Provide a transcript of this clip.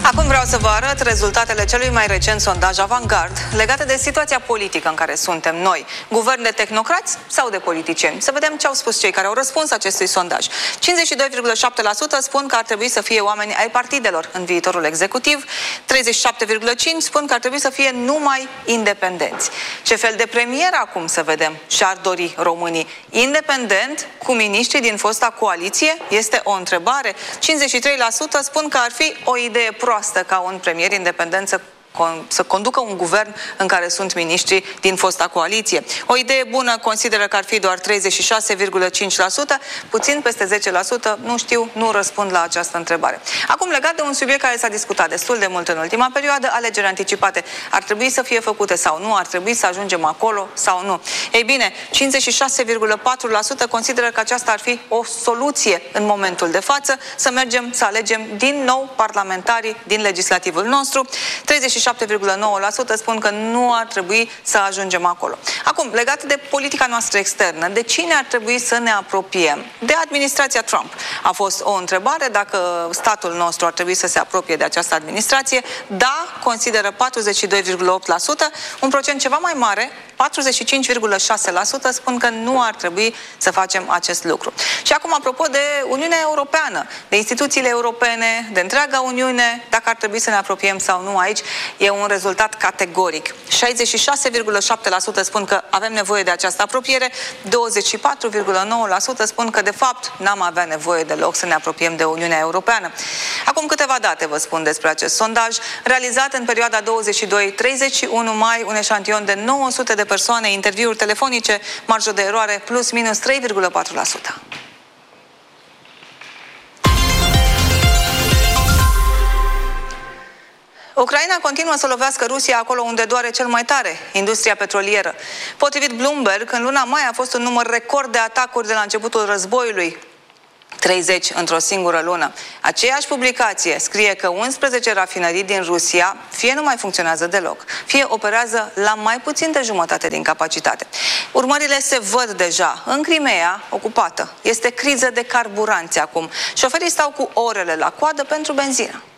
Acum vreau să vă arăt rezultatele celui mai recent sondaj Avantgard legate de situația politică în care suntem noi. Guvern de tehnocrați sau de politicieni? Să vedem ce au spus cei care au răspuns acestui sondaj. 52,7% spun că ar trebui să fie oameni ai partidelor în viitorul executiv, 37,5% spun că ar trebui să fie numai independenți. Ce fel de premier acum, să vedem, și-ar dori românii? Independent cu miniștrii din fosta coaliție? Este o întrebare. 53% spun că ar fi o idee proastă ca un premier independent să conducă un guvern în care sunt miniștri din fosta coaliție. O idee bună consideră că ar fi doar 36,5%, puțin peste 10%, nu știu, nu răspund la această întrebare. Acum, legat de un subiect care s-a discutat destul de mult în ultima perioadă, alegeri anticipate. Ar trebui să fie făcute sau nu? Ar trebui să ajungem acolo sau nu? Ei bine, 56,4% consideră că aceasta ar fi o soluție în momentul de față, să mergem să alegem din nou parlamentarii din legislativul nostru. 37,9% spun că nu ar trebui să ajungem acolo. Acum, legat de politica noastră externă, de cine ar trebui să ne apropiem? De administrația Trump. A fost o întrebare dacă statul nostru ar trebui să se apropie de această administrație. Da, consideră 42,8%, un procent ceva mai mare, 45,6% spun că nu ar trebui să facem acest lucru. Și acum, apropo de Uniunea Europeană, de instituțiile europene, de întreaga Uniune, dacă ar trebui să ne apropiem sau nu aici, e un rezultat categoric. 66,7% spun că avem nevoie de această apropiere, 24,9% spun că de fapt n-am avea nevoie deloc să ne apropiem de Uniunea Europeană. Acum câteva date vă spun despre acest sondaj, realizat în perioada 22-31 mai, un eșantion de 900 de persoane, interviuri telefonice, marjă de eroare plus minus 3,4%. Ucraina continuă să lovească Rusia acolo unde doare cel mai tare, industria petrolieră. Potrivit Bloomberg, în luna mai a fost un număr record de atacuri de la începutul războiului. 30 într-o singură lună. Aceeași publicație scrie că 11 rafinării din Rusia fie nu mai funcționează deloc, fie operează la mai puțin de jumătate din capacitate. Urmările se văd deja. În Crimea, ocupată, este criză de carburanți acum. Șoferii stau cu orele la coadă pentru benzină.